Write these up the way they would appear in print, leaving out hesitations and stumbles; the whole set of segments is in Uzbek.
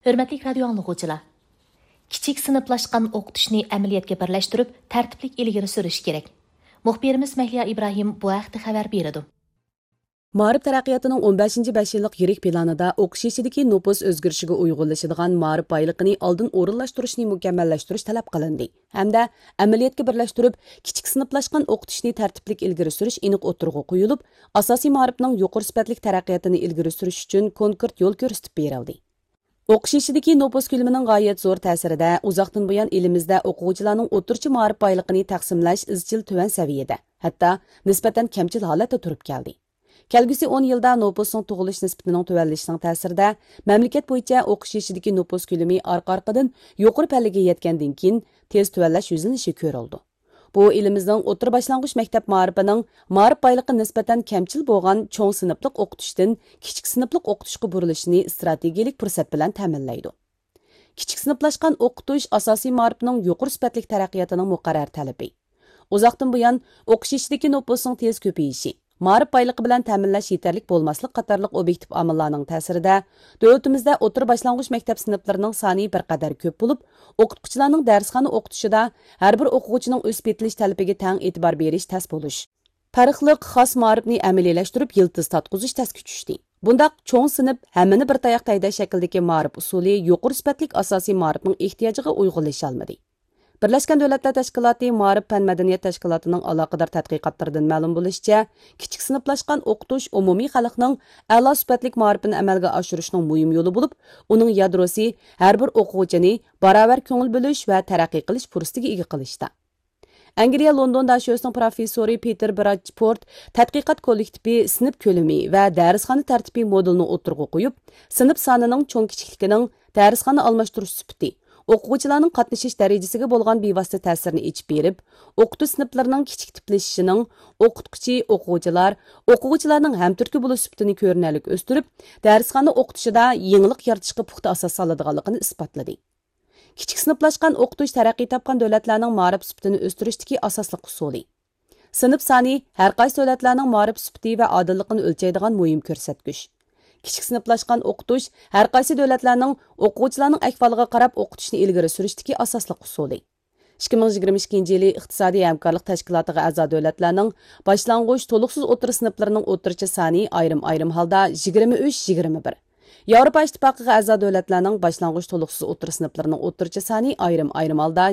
Hörmətli radio anlıqçılar. Kiçik sınıflaşqan oqutishni əməliyyatga birləşdirib, tərtiblik ilgiri sürüş kerak. Muxbirimiz Məhliya İbrahim bu haqda xəbər berdi. Ma'rif taraqqiyotining 15-5 yillik yirik planida o'qish ishidagi nüfus o'zgarishiga uyg'unlashadigan ma'rif boyligini oldin o'rinlashtirishni mukammallashtirish talab qilindi. Hamda amaliyotga birlashtirib, kichik sinflashgan o'qitishni tartiblik ilgari surish aniq o'tirg'i qo'yilib, asosiy ma'rifning yuqori sifatli taraqqiyotini ilgari surish uchun konkret yo'l ko'rsatib berildi. O'qish ishidagi nüfus ko'lamining g'oyat zo'r ta'sirida uzoqdan buyon elimizda o'quvchilarning o'tirchi ma'rif boyligini taqsimlash izchil tuvan saviyada, hatto nisbatan kamchil holatda turib keldi. Kelgusi 10 yilda nüfusning tug'ilish nisbatining tuvanlashining ta'sirida mamlakat bo'yicha o'qish ishidagi nüfus ko'lami orqa-orqadan yuqori pallaga yetgandan keyin tez tuvanlash yuzlanishi ko'rildi. Bu elimizning o'tir boshlang'ich maktab ma'rifining ma'rif boyligi nisbatan kamchil bo'lgan cho'ng sinfliq o'qitishdan kichik sinfliq o'qitishga burilishini strategik fursat bilan ta'minlaydi. Kichik sinflashgan o'qitish asosiy ma'rifning yuqori sifatli taraqqiyotining muqarrar talabi. Uzoqdan buyon o'qish ishidagi nüfusning tez ko'payishi, ma'rif boyligi bilan ta'minlash yetarlik bo'lmaslik qatorliq obyektiv omillarning ta'sirida davlatimizda o'tir boshlang'ich maktab sinflarining soni bir qadar ko'p bo'lib, o'qituvchilarning darsxona o'qitishida har bir o'quvchining o'sib yetilish talabiga teng e'tibor berish tas bo'lish. Farqli xos ma'rifni amaliylashtirib yiltiz tatqizish tas kuchishdi. Bundaq cho'ng sinf hammani bir tayoqda haydash shaklidagi ma'rif usuli yuqori sifatli asosiy ma'rifning ehtiyojiga uyg'unlasha olmadi. Birlashgan Davlatlar Tashkiloti Ma'rif fan madaniyat tashkilotining aloqador tadqiqotlaridan ma'lum bo'lishicha, kichik sinflashgan o'qitish umumiy xalqning a'lo sifatli ma'rifini amalga oshirishning muhim yo'li bo'lib, uning yadrosi har bir o'quvchini barobar ko'ngil bo'lish va taraqqiy qilish fursatiga ega qilishda. Angliya London dashyo'sining professori Peter Bradford tadqiqot kollektivi sinf ko'lami va darsxona tartibi modelini o'tirg'i qo'yib, sinf sonining cho'ng kichikligining darsxona almashtirish sifati o'quvchilarning qatnashish darajasiga bo'lgan bevosita ta'sirini ichib berib, o'qitish sinflarining kichik tiplashishining o'qituvchi, o'quvchilarning hamturtki bo'lish sifatini ko'rinarli o'stirib, darsxona o'qitishida yangilik yaratishga puxta asos soladiganligini isbotladi. Kichik sinflashgan o'qitish taraqqiy topgan davlatlarning ma'rif sifatini o'stirishdagi asosli usuli. Sinf soni har qaysi davlatlarning ma'rif sifati va odilligini o'lchaydigan muhim ko'rsatkich. Kichik sinflashgan o'qitish har qaysi davlatlarning o'quvchilarning ahvoliga qarab o'qitishni ilgari surishdagi asosli usuli. 2022-yili iqtisodiy hamkorlik tashkilotiga a'zo davlatlarning boshlang'ich to'liqsiz o'tir sinflarining o'tirchi soni ayrim holda 23-21. Yevropa ittifoqiga a'zo davlatlarning boshlang'ich to'liqsiz o'tir sinflarining o'tirchi soni ayrim holda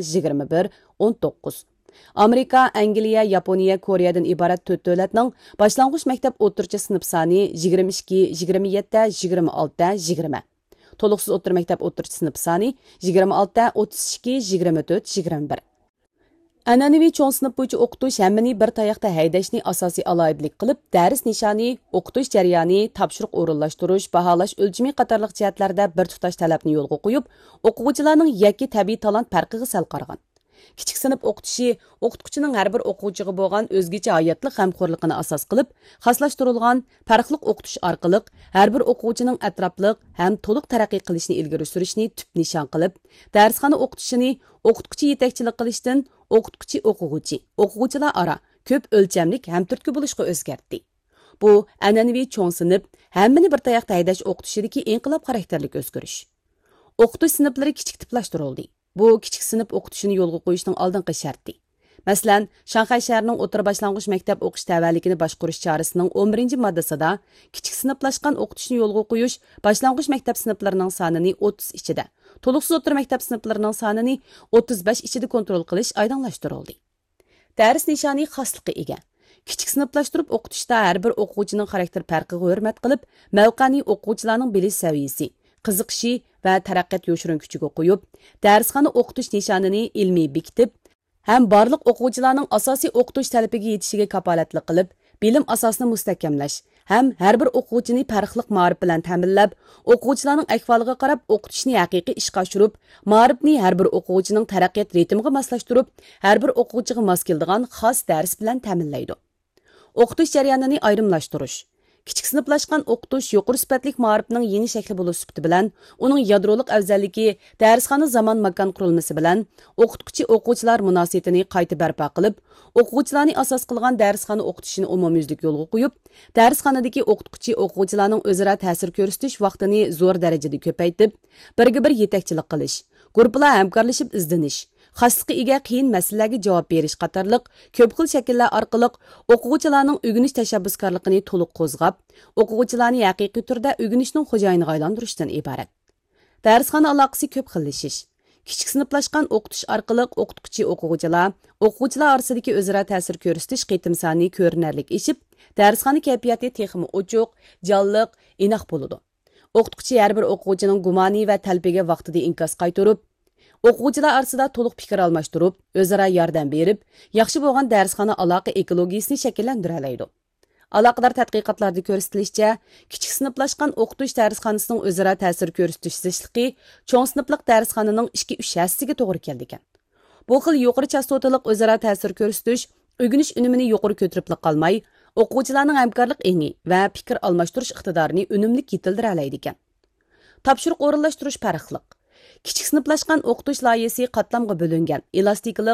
21-19. Amerika, Angliya, Yaponiya, Koreyadan iborat 4 davlatning boshlang'ich maktab o'tirchi sinf soni 22, 27, 26, 20. To'liqsiz o'tir maktab o'tirchi sinf soni 26, 32, 24, 21. An'anaviy cho'ng sinf bo'yicha o'qitish hammani bir tayoqda haydashni asosiy aloyidlik qilib, dars nishoni, o'qitish jarayoni, topshiriq o'rinlashtirish, baholash o'lchami qatorliq jihatlarda bir tutash talabni yo'lga qo'yib, o'quvchilarning yakki tabiiy talant farqiga sal qargan. Kichik sinf o'qitishi o'qituvchining har bir o'quvchiga bo'lgan o'zgacha hayotlik g'amxo'rligini asos qilib, xoslashtirilgan farqli o'qitish orqali har bir o'quvchining atrofliq ham to'liq taraqqiy qilishni ilgari surishni tub nishon qilib, darsxona o'qitishini o'qituvchi yetakchilik qilishdan o'quvchilar aro ko'p o'lchamlik hamturtki bo'lishga o'zgartdi. Bu an'anaviy cho'ng sinf hammani bir tayoqda haydash o'qitishidagi inqilob xarakterlik o'zgarish. O'qitish sinflari kichik tiplashtirildi. Bu kichik sinf o'qitishini yo'lga qo'yishning oldingi sharti. Masalan, Shanxay shahrining o'tir boshlang'ich maktab o'qish tavalligini boshqarish chorasining 11-moddasida kichik sinflashgan o'qitishni yo'lga qo'yish boshlang'ich maktab sinflarining sonini 30 ichida, to'liqsiz o'tir maktab sinflarining sonini 35 ichida kontrol qilish oydinlashtirildi. Dars nishoni xosligi ega. Kichik sinflashtirib o'qitishda har bir o'quvchining xarakter farqiga hurmat qilib, mavqani o'quvchilarning bilish saviyasi, qiziqishi va taraqqiyot yo'shirin kuchiga qo'yib, darsxona o'qitish nishonini ilmiy bekitib, ham barliq o'quvchilarning asosiy o'qitish talabiga yetishiga kafolatli qilib, bilim asosini mustahkamlash, ham har bir o'quvchini farqli ma'rif bilan ta'minlab, o'quvchilarning ahvoliga qarab o'qitishni haqiqiy ishga oshirib, ma'rifni har bir o'quvchining taraqqiyot ritmiga moslashtirib, har bir o'quvchiga mos keladigan xos dars bilan ta'minlaydi. O'qitish jarayonini ayrimlashtirish. Kichik sinflashgan o'qitish yuqori sifatli ma'rifning yeni shakli bo'lish sifati bilan, uning yadroliq afzalligi darsxona zamon makon qurilmasi bilan o'qituvchi o'quvchilar munosabatini qayta barpo qilib, o'quvchilarni asos qilgan darsxona o'qitishini umumyuzlik yo'lga qo'yib, darsxonadagi o'qituvchi o'quvchilarning o'zaro ta'sir ko'rsatish vaqtini zo'r darajada ko'paytib, birga-bir yetakchilik qilish, guruhlar hamkorlashib izlanish, xasligi ega qiyin masalalarga javob berish qatorliq ko'p xil shakllar orqali o'quvchilarning o'rganish tashabbuskorligini to'liq qo'zg'ab, o'quvchilarni haqiqiy turda o'rganishning xo'jayiniga aylantirishdan iborat. Darsxona aloqasi ko'p xillashish. Kichik sinflashgan o'qitish orqali o'quvchilar orasidagi o'zaro ta'sir ko'rsatish qitim soni ko'rinarli eshib, darsxona kayfiyati texmi ochiq, jonliq, inoq bo'ladi. O'qituvchi har bir o'quvchining gumoni va talbiga vaqtida inkos qaytarib, o'quvchilar orasida to'liq fikr almashtirib, o'zaro yordam berib, yaxshi bo'lgan darsxona aloqa ekologiyasini shakllantira oladi. Aloqador tadqiqotlarda ko'rsatilishicha, kichik sinflashgan o'qitish darsxonasining o'zaro ta'sir ko'rsatish zichligi cho'ng sinfliq darsxonaning 2-3 hassasiga to'g'ri keldi ekan. Bu xil yuqori chastotalik o'zaro ta'sir ko'rsatish o'rganish unumini yuqori ko'tarib qolmay, o'quvchilarning hamkorlik engi va fikr almashtirish iqtidorini unumli yetildira oladi ekan. Topshiriq o'rinlashtirish farqli. Kichik sinflashgan o'qitish loyihasi qatlamga bo'lingan, elastiklik